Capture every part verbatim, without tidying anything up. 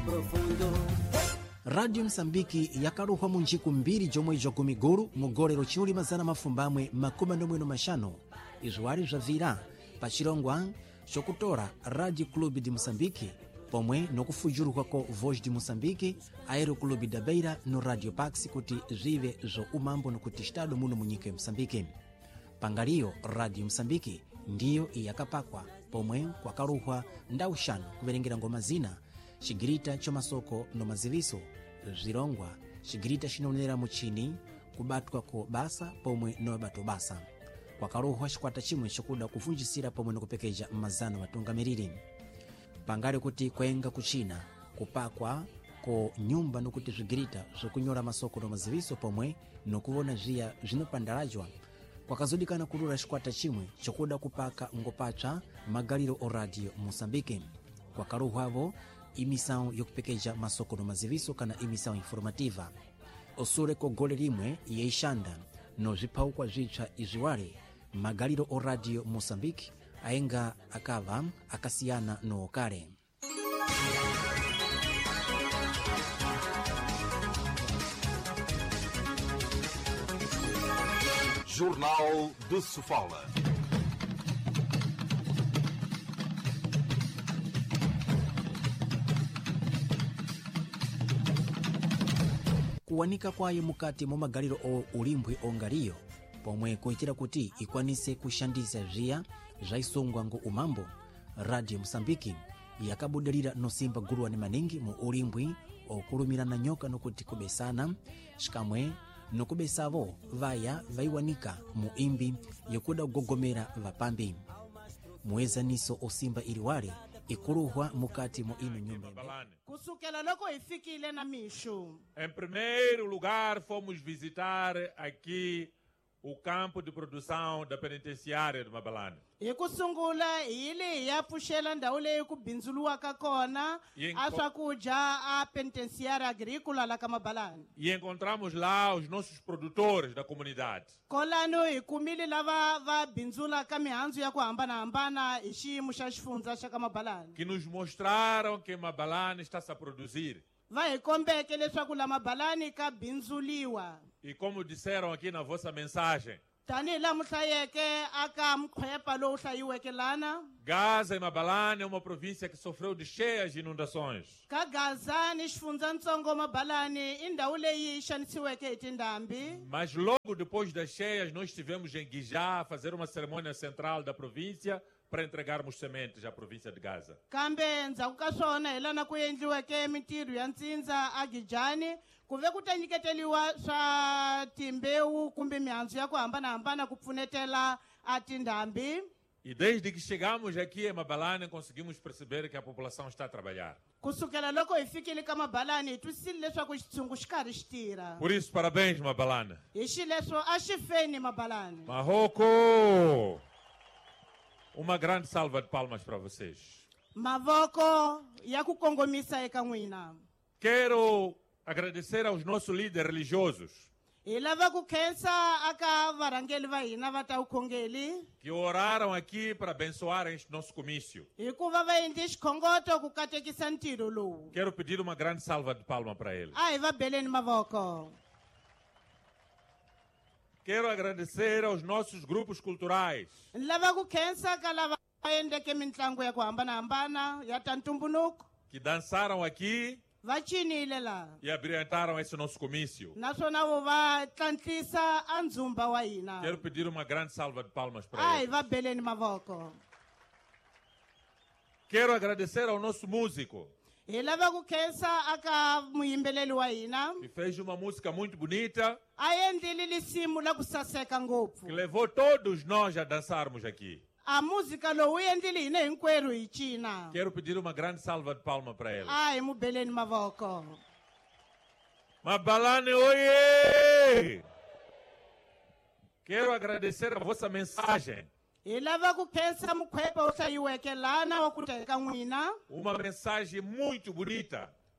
Radio Msambiki yakaruhwa munjiku mbiri jomwe jogumiguru mugorero chiuli mazana mafumbamwe makumi nomweno mashanu izwari zvavira pachirongwa chokutora Radio Club de Moçambique pomwe nokufujurukako Voz de Moçambique Aero Club da Beira no Radio Pax kuti zvive zo umambo nokuti estado muno munyika ya Moçambique. Pangaliyo Radio Msambiki ndiyo iyakapakwa pomwe kwakaruhwa ndaushanu kuverengera ngoma zina chigirita chomasoko no maziviso zirongwa chigirita chinoonera muchini kubatwa ko basa pomwe no bato basa kwakaruhwa chikwata chimwe chokuda kuvunjisira pomwe nokupekeja mazano matungamiriri pangale kuti kwenga kuchina kupakwa ko nyumba nokuti zvigirita zvokunyora masoko no maziviso pomwe nokuona zviya zvinopandalajwa kwakazodikana kurura chikwata chimwe chokuda kupaka ngopatsva magaliro o Radio Moçambique kwakaruhwavo imisão yokupekeja masoko no maziviso kana imisão informativa osure ko gole limwe yeixanda no zvipaukwa zvitsva izviware magaliro o Radio Moçambique aenga akava akasiyana no kare. Jornal de Sofala. Kuwanika kwayo mukati mwa magaliro o ulimbwe ongaliyo pomwe kuitira kuti ikwanise kushandisa zviya zvaisungwa ngo umambo Radio Moçambique yakabudalira nosimba guluwane maningi mu ulimbwi okulumirana nyoka nokuti kubesana shikamwe nokubesavo vaya vaiwanika mu imbi yokuda kugogomera vapambi muezaniso osimba iliwale ikuruhwa mukati mu ino nyumba kusukela loko ifikile na mishu. Em primeiro lugar, fomos visitar aqui o campo de produção da penitenciária de Mabalane. Ikusungula ili ya pushela ndaule ikubinzuluwaka kona aswakuja a penitenciária agrícola la Mabalane. E encontramos lá os nossos produtores da comunidade. Kolano ikumili lava va binzula kamihanzu ya kuhambana hambana ishi mushachifunza shaka Mabalane. Que nos mostraram que Mabalane está a produzir. Vai kombeke leswaku la Mabalane ka binzuliwa. E como disseram aqui na vossa mensagem, Gaza e Mabalane é uma província que sofreu de cheias inundações. Mas logo depois das cheias nós estivemos em Guijá a fazer uma cerimônia central da província para entregarmos sementes à província de Gaza. Kuve kutanyiketeliwa swa timbeu kumbe mihanzu ya kuhambana hambana kupfunetela atindambi. E desde que chegamos aqui em Mabalane conseguimos perceber que a população está a trabalhar. Kusukela loko ifikile kama Mabalane twisile swa kuchitsungu xikari xitira. Por isso parabéns Mabalane. Ixileswo axifeni Mabalane. Marroco. Uma grande salva de palmas para vocês. Mavoko ya kukongomisa eka n'wina. Quero agradecer aos nossos líderes religiosos que oraram aqui para abençoar este nosso comício. Quero pedir uma grande salva de palmas para eles. Quero agradecer aos nossos grupos culturais que dançaram aqui e abrilhantaram esse nosso comício. Quero pedir uma grande salva de palmas para eles. Quero agradecer ao nosso músico que fez uma música muito bonita que levou todos nós a dançarmos aqui. A música lo uyendili ine hinkwerhu hi cina. Quero pedir uma grande salva de palmas para ele. Ai mubeleni mavoko. Mabalane oye! Quero agradecer a vossa mensagem. Ilava kukhensa mukhwepa uhlayiweke lana wa kuteka n'wina. Uma mensagem muito bonita.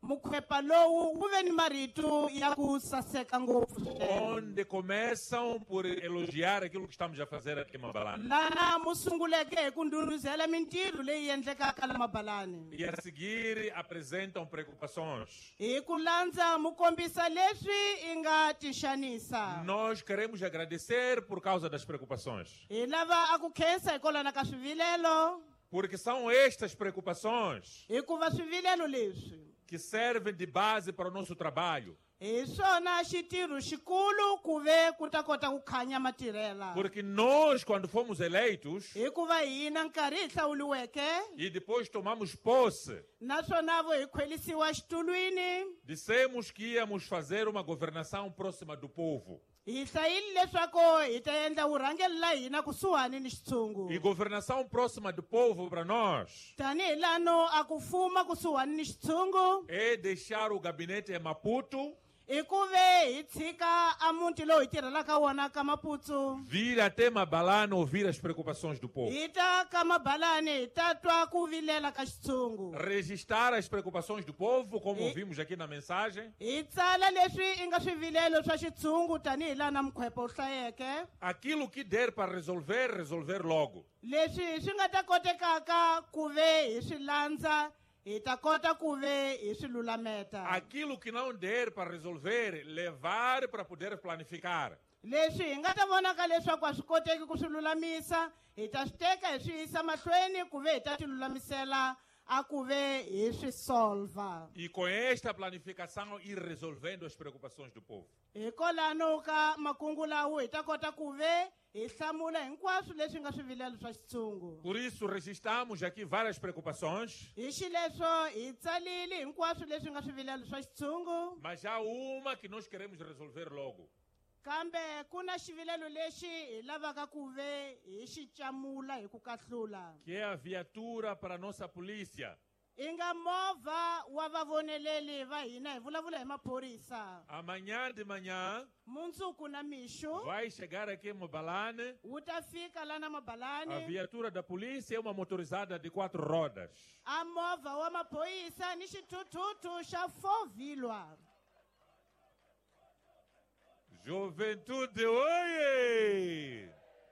mukhwepa lowu wu ve ni marito ya ku saseka ngopfu swinene. Onde começam por elogiar aquilo que estamos a fazer aqui em Mabalane. Lana musunguleke hi ku ndhundhuzela mintirho leyi endlekaka la Mabalane. E a seguir apresentam preocupações. Hi ku landza mukombisa leswi i nga tixanisa. Nós queremos agradecer por causa das preocupações. Hi lava a ku khensa hikwalaho ka swivilelo. Porque são estas preocupações Hikuva swivilelo leswi que servem de base para o nosso trabalho. hi swona xitirho xikulu ku ve ku ta kota ku khanya matirhela. Porque nós, quando fomos eleitos Hikuva hina nkarhi hi hlawuliweke e depois tomamos posse, naswona vo hi khwelisiwa xitulwini. dissemos que íamos fazer uma governação próxima do povo. Hi hlayile leswaku hi ta endla vurhangeri la hina kusuhani ni xitshungu. E governação próxima do povo para nós Tanihi lano a ku fuma kusuhani ni xitshungu é deixar o gabinete em Maputo, i ku ve hi tshika a muti lowu hi tirhelaka wona ka Maputsu. vir até Mabalane ouvir as preocupações do povo. Hi ta ka Mabalane hi ta twa ku vilela ka xitshungu. Registrar as preocupações do povo, como ouvimos aqui na mensagem. Hi tsala leswi i nga swivilelo swa xitshungu tanihi lana mukhwepa wu hlayeke. Aquilo que der para resolver, resolver logo. Leswi swi nga ta kotekaka ku ve hi swi landza hi ta kota ku ve hi swi lulameta. Aquilo que não der para resolver, levar para poder planificar. Leswi hi nga ta vonaka leswaku a swi koteki ku swi lulamisa hi ta swi teka hi swi yisa mahlweni ku ve hi ta ti lulamisela a ku ve hi swi solva. E com esta planificação ir resolvendo as preocupações do povo. Hikwalaho ka makungu lawo hi ta kota ku ve hi hlamula hinkwaswo leswi nga swivilelo swa xitshungu. Por isso, registramos aqui várias preocupações, Hi xileswo hi tsalile hinkwaswo leswi nga swivilelo swa xitshungu. mas há uma que nós queremos resolver logo. Kambe ku na xivilelo lexi hi lavaka ku ve hi xi camula hi ku kahlula. Que é a viatura para a nossa polícia. I nga movha wa vavoneleli va hina hi vulavula hi maphorisa. Amanhã de manhã Mundzuku na mixo vai chegar aqui em Mabalane. wu ta fika la na A Mabalane. viatura da polícia é uma motorizada de quatro rodas. A movha wa maphorisa ni xithuthuthu xa four wheeler. Juventude, oi!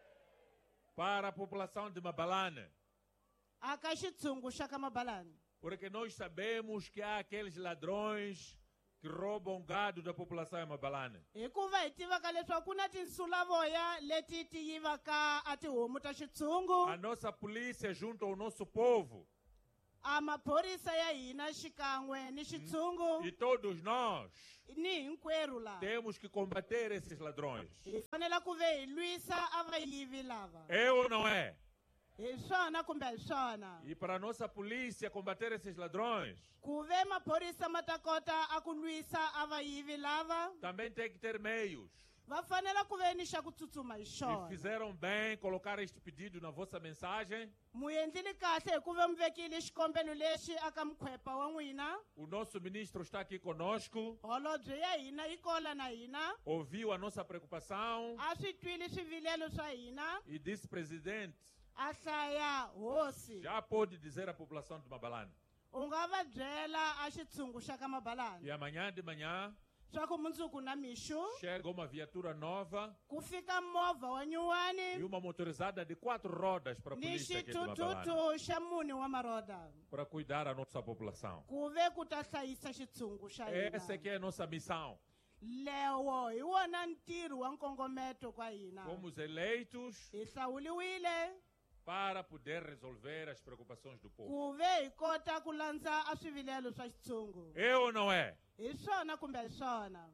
Para a população de Mabalane. Aka xitshungu xa ka Mabalane. Porque nós sabemos que há aqueles ladrões que roubam gado da população em Mabalane. Hikuva hi tivaka leswaku ku na tinsulavoya leti ti yivaka a tihomu ta xitshungu. A nossa polícia, junto ao nosso povo, A maphorisa ya hina xikan'we ni xitshungu e todos nós ni hinkwerhu la. temos que combater esses ladrões. Hi fanele ku ve hi lwisa a vayivi lava. É ou não é? Hi swona kumbe hi swona. E para a nossa polícia combater esses ladrões, Ku ve maphorisa ma ta kota a ku lwisa a vayivi lava, também tem que ter meios. va fanele ku ve ni xa ku tsutsuma hi E xona. fizeram bem colocar este pedido na vossa mensagem. Mu endlile kahle hi ku ve mu vekile xikombelo lexi aka mukhwepa wa n'wina. O nosso ministro está aqui conosco, Holobye ya hina yi kola na hina. ouviu a nossa preocupação A swi twile swivilelo swa hina. e disse, presidente, A hlaya hosi. já pode dizer à população de Mabalane. U nga va byela a xitshungu xa ka Mabalane. E amanhã de manhã Swa ku mundzuku na mixo chega uma viatura nova ku fika movha wa e nyuwani uma motorizada de quatro rodas para a ni polícia aqui de Mabalane, xithuthuthu xa muni wa maroda para cuidar da nossa população. ku ve ku ta hlayisa xitshungu xa Essa hina. aqui é a nossa missão. Lewo hi wona ntirho wa nkongometo kwa hina. Fomos eleitos Hi hlawuliwile para poder resolver as preocupações do povo. ku ve hi kota ku landza a swivilelo swa xitshungu. É ou não é? Hi swona kumbe hi swona.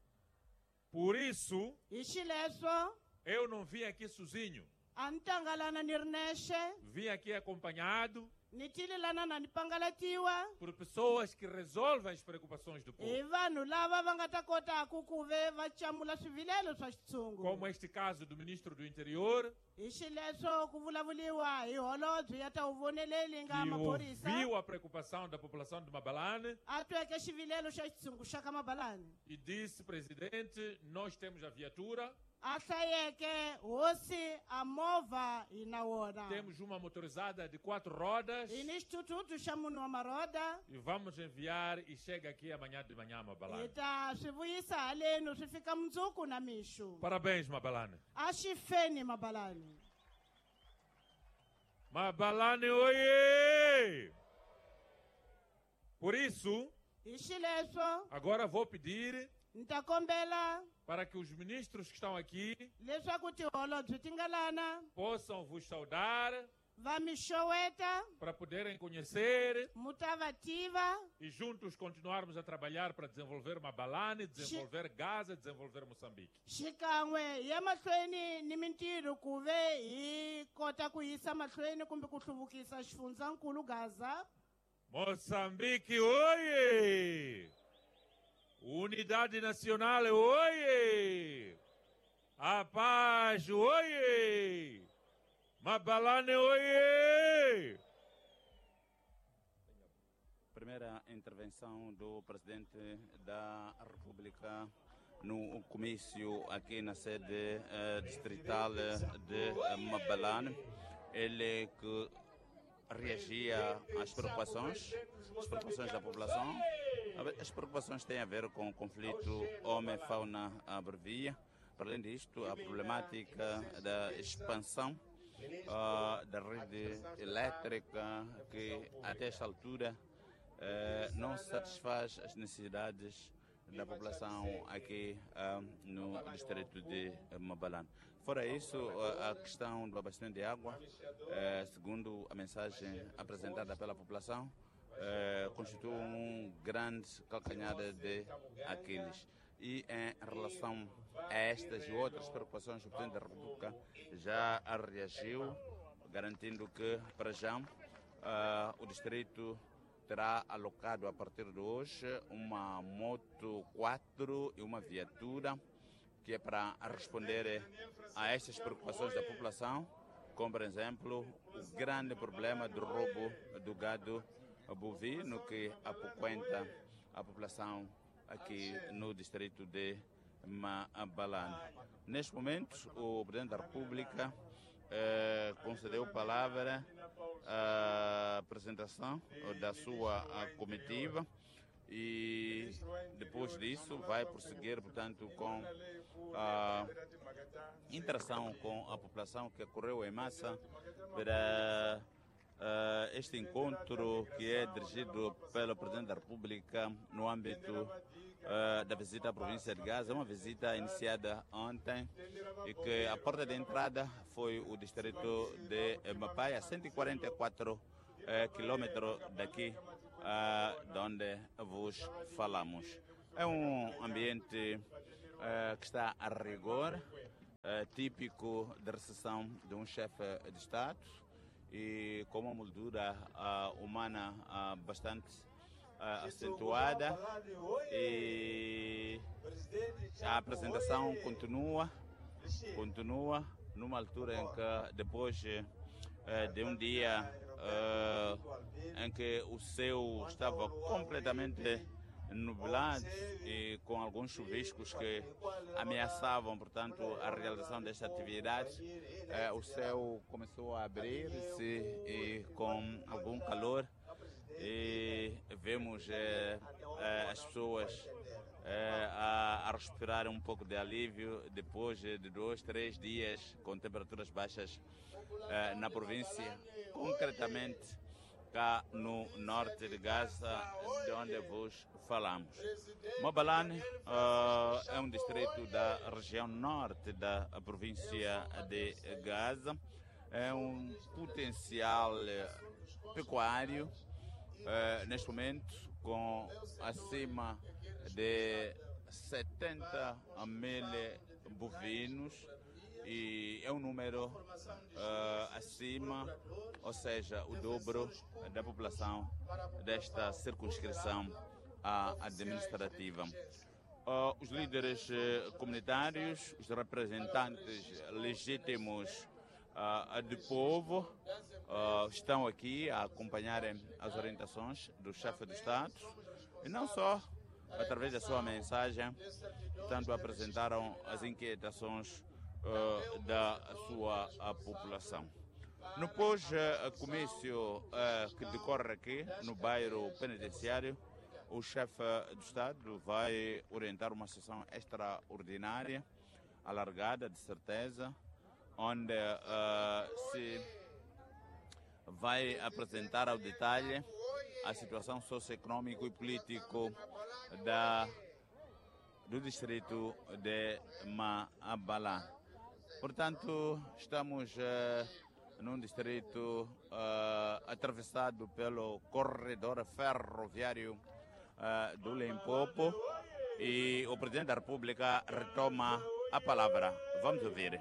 Por isso, Hi xileswo eu não vim aqui sozinho. a ni tangalana ni ri nexe, Vim aqui acompanhado ni tililana na ni pangalatiwa por pessoas que resolvem as preocupações do povo. hi vanhu lava va nga ta kotaku ku ve va camula swivilelo swa xitshungu. Como este caso do ministro do Interior, Hi xileswo ku vulavuliwa hi holobye ya ta huvoneleli nga que maphorisa ouviu a preocupação da população de Mabalane a tweke xivilelo xa xitshungu xa ka Mabalane. e disse, presidente, nós temos a viatura, Ahlayeke hosi amova ina wona. Temos uma motorizada de quatro rodas Instituto xa munhu wa maroda. e vamos enviar e chega aqui amanhã de manhã, Mabalane. Hi ta swi vuyisa haleni swi fika mundzuku na mixo. Parabéns, Mabalane. A xi feni Mabalani. Mabalane, oiê! Por isso, Hi xileswo agora vou pedir ni ta kombela para que os ministros que estão aqui leswaku tiholobye ti nga lana possam vos saudar va mi xoweta para poderem conhecer mu ta va tiva e juntos continuarmos a trabalhar para desenvolver Mabalane, desenvolver Gaza, desenvolver Moçambique. xikan'we hi ya mahlweni ni mintirho ku ve hi kota ku yisa mahlweni kumbe ku hluvukisa xifundzankulu Gaza. Moçambique, oiê! Unidade Nacional, oiê! A paz, oiê! Mabalane, oiê! Primeira intervenção do presidente da República no comício aqui na sede eh, distrital de eh, Mabalane. Ele que reagia às preocupações, às preocupações da população. As preocupações têm a ver com o conflito homem-fauna-brevia. Para além disto, a problemática da expansão uh, da rede elétrica, que até esta altura uh, não satisfaz as necessidades da população aqui uh, no distrito de Mabalane. Fora isso, a questão do abastecimento de água, uh, segundo a mensagem apresentada pela população, Uh, constitui um grande calcanhar de Aquiles. E em relação a estas e outras preocupações, o Presidente da República já reagiu, garantindo que, para já, uh, o Distrito terá alocado a partir de hoje uma moto quatro e uma viatura, que é para responder a estas preocupações da população, como, por exemplo, o grande problema do roubo do gado bovino que apoquenta a população aqui no distrito de Mabalane. Neste momento, o Presidente da República eh, concedeu palavra à apresentação da sua comitiva e depois disso vai prosseguir, portanto, com a interação com a população que ocorreu em massa para Uh, este encontro que é dirigido pelo Presidente da República no âmbito uh, da visita à província de Gaza, uma visita iniciada ontem e que a porta de entrada foi o distrito de Mapai, a cento e quarenta e quatro uh, quilômetros daqui uh, de onde vos falamos. É um ambiente uh, que está a rigor, uh, típico da recepção de um chefe de Estado, e com uma moldura uh, humana uh, bastante uh, acentuada, e a apresentação continua, continua numa altura em que depois uh, de um dia uh, em que o céu estava completamente nublado e com alguns chuviscos que ameaçavam, portanto, a realização desta atividade, eh, o céu começou a abrir-se e com algum calor, e vemos eh, eh, as pessoas eh, a, a respirar um pouco de alívio depois de dois, três dias com temperaturas baixas eh, na província, concretamente cá no norte de Gaza, de onde vos falamos. Mabalane uh, é um distrito da região norte da província de Gaza, é um potencial pecuário uh, neste momento com acima de setenta mil bovinos, e é um número uh, acima, ou seja, o dobro da população desta circunscrição uh, administrativa. Uh, os líderes uh, comunitários, os representantes legítimos uh, do povo uh, estão aqui a acompanharem as orientações do chefe do Estado, e não só através da sua mensagem, portanto, apresentaram as inquietações uh, da sua uh, população. No pós-comício uh, que decorre aqui, no bairro penitenciário, o chefe do Estado vai orientar uma sessão extraordinária, alargada de certeza, onde uh, se vai apresentar ao detalhe a situação socioeconômica e político da, do distrito de Mabalane. Portanto, estamos uh, num distrito uh, atravessado pelo corredor ferroviário uh, do Limpopo e o Presidente da República retoma a palavra. Vamos ouvir.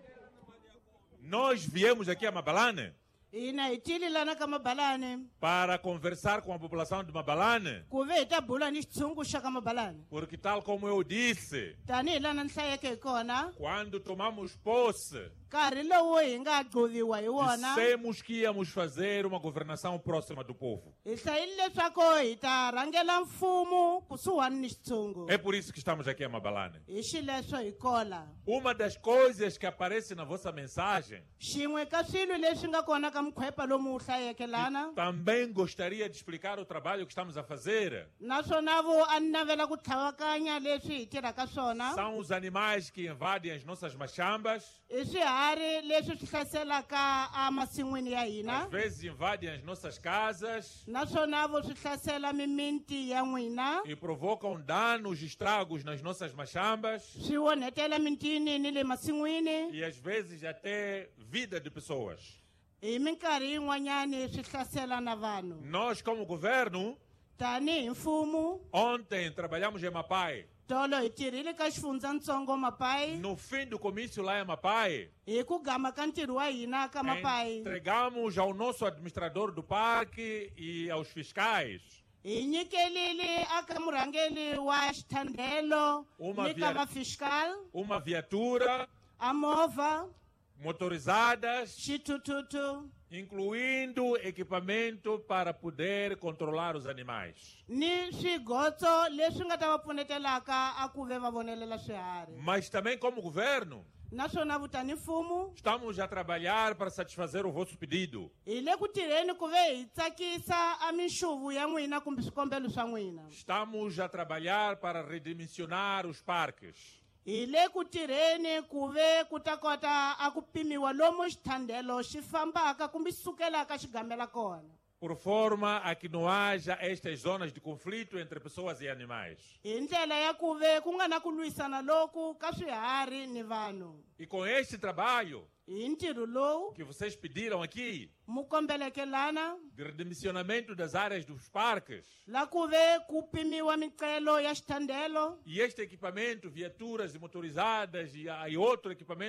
Nós viemos aqui a Mabalane hina hi tile lana ka Mabalane para conversar com a população de Mabalane, ku ve hi ta bula ni xitshungu xa ka Mabalane porque tal como eu disse, tanihi lana ni hlayeke hi kona quando tomamos posse, nkarhi lowu hi nga gcoviwa hi wona dissemos que íamos fazer uma governação próxima do povo. hi hlayile leswaku hi ta rhangela mfumo kusuhani ni xitshungu É por isso que estamos aqui a Mabalane. hi xileswo hi kola Uma das coisas que aparece na vossa mensagem, xin'we ka swilo leswi nga kona ka mukhwepa lomu wu hlayeke lana também gostaria de explicar o trabalho que estamos a fazer. naswona vo a ni navela ku tlhavakanya leswi hi tirhaka swona São os animais que invadem as nossas machambas, i swiharhi leswi swi hlaselaka a masin'wini ya hina às vezes invadem as nossas casas naswona vo swi hlasela mimiti ya n'wina e provocam danos e estragos nas nossas machambas swi onhetela mitini ni le masin'wini e às vezes até vida de pessoas. hi minkarhi yin'wanyani swi hlasela na vanhu Nós, como governo, tanihi mfumo ontem trabalhamos em Mapai. tolo hi tirhile ka xifundzatsongo mapai No fim do comício lá em Mapai, hi ku gama ka ntirho wa hina ka mapai entregamos ao nosso administrador do parque e aos fiscais hi nyikelile aka murhangeli wa xithandelo Uma ni ka via- vafiscal uma viatura a movha motorizadas, xithuthuthu incluindo equipamento para poder controlar os animais. ni swigotso leswi nga ta va pfunetelaka a ku ve va vonelela swiharhi Mas também, como governo, naswona vutani mfumo estamos a trabalhar para satisfazer o vosso pedido. hi le ku tirheni ku ve hi tsakisa a minxuvu ya n'wina kumbe swikombelo swa n'wina Estamos a trabalhar para redimensionar os parques. hi le ku tirheni ku ve ku ta kota a ku pimiwa lomu xithandelo xi fambaka kumbe xi sukelaka xi gamela kona por forma a que não haja estas zonas de conflito entre pessoas e animais. hi ndlela ya ku ve ku nga na ku lwisana loku ka swiharhi ni vanhu E com este trabalho hi ntirho lowu que vocês pediram aqui, mu kombelekelana de redimensionamento das áreas dos parques, la ku ve ku pimiwa miqelo ya xithandelo e este equipamento, viaturas motorizadas e, e outro equipamento